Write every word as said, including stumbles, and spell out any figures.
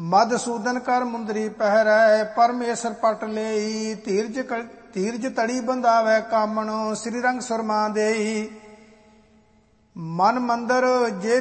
ਮਧਸੂਦਨ ਕਰ ਮੁੰਦਰੀ ਪਹਿਰੈ, ਪਰਮੇਸ਼ਰ ਪਟ ਲਈ। ਧੀਰਜ ਧੀਰਜ ਤੜੀ ਬੰਧਾਵੈ ਕਾਮਣ, ਸ੍ਰੀ ਰੰਗ ਸੁਰਮਾ ਦੇਈ। ਮਨ ਮੰਦਰ ਜੇ